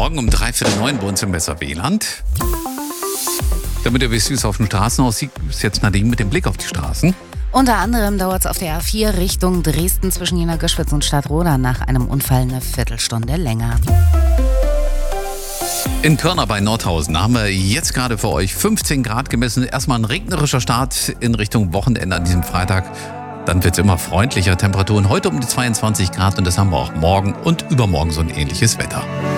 Morgen um 8:45 bei uns im Weserwehland. Damit ihr wisst, wie es auf den Straßen aussieht, ist jetzt Nadine mit dem Blick auf die Straßen. Unter anderem dauert es auf der A4 Richtung Dresden zwischen Jena Göschwitz und Stadtroda nach einem Unfall eine Viertelstunde länger. In Körner bei Nordhausen haben wir jetzt gerade für euch 15 Grad gemessen. Erstmal ein regnerischer Start in Richtung Wochenende an diesem Freitag. Dann wird es immer freundlicher. Temperaturen heute um die 22 Grad und das haben wir auch morgen und übermorgen so ein ähnliches Wetter.